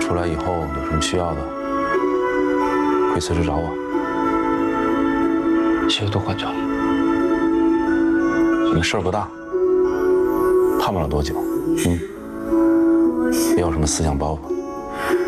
出来以后有什么需要的，可以随时找我。 谢谢杜馆长。 你事儿不大，判不了多久。别有什么思想包袱。